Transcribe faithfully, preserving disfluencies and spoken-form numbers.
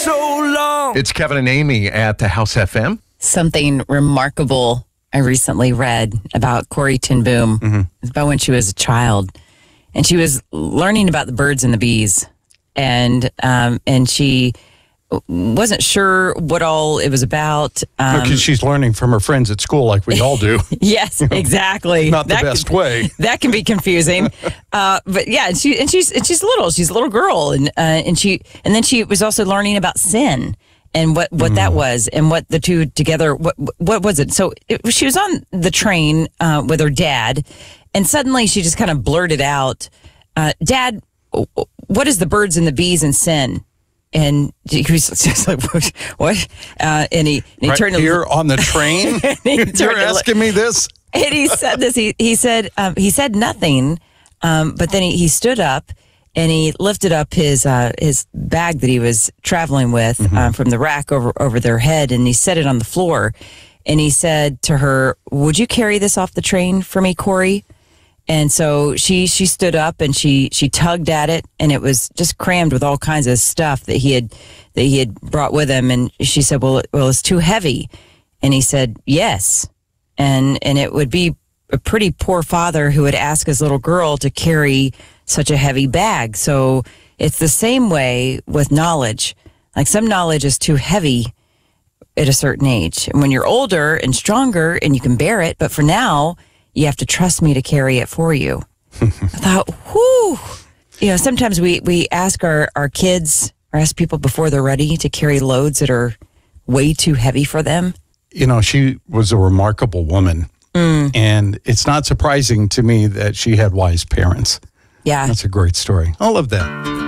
so long. It's Kevin and Amy at the House F M. Something remarkable I recently read about Corrie ten Boom. Mm-hmm. It's about when she was a child, and she was learning about the birds and the bees, and um, and she wasn't sure what all it was about. Um, Because she's learning from her friends at school, like we all do. yes, exactly. Not the That best can- way. That can be confusing. uh, but yeah, and she and she's and she's little. She's a little girl, and uh, and she and then she was also learning about sin and what, what mm. that was, and what the two together. What what was it? So it, she was on the train uh, with her dad, and suddenly she just kind of blurted out, uh, "Dad, what is the birds and the bees and sin?" And he was just like, "What?" what? Uh, and he, and he Right turned to here on the train. You're asking me this. And he said this. He he said um, he said nothing, um, but then he, he stood up and he lifted up his uh, his bag that he was traveling with mm-hmm. um, from the rack over over their head, and he set it on the floor. And he said to her, "Would you carry this off the train for me, Corrie?" And so she she stood up and she she tugged at it, and it was just crammed with all kinds of stuff that he had that he had brought with him. And she said, "Well, well, it's too heavy." And he said, "Yes." And and it would be a pretty poor father who would ask his little girl to carry such a heavy bag. So it's the same way with knowledge. Like some knowledge is too heavy at a certain age. And when you're older and stronger and you can bear it, but for now, you have to trust me to carry it for you. I thought, whew. You know, sometimes we, we ask our, our kids or ask people before they're ready to carry loads that are way too heavy for them. You know, she was a remarkable woman. Mm. And it's not surprising to me that she had wise parents. Yeah. That's a great story. I love that.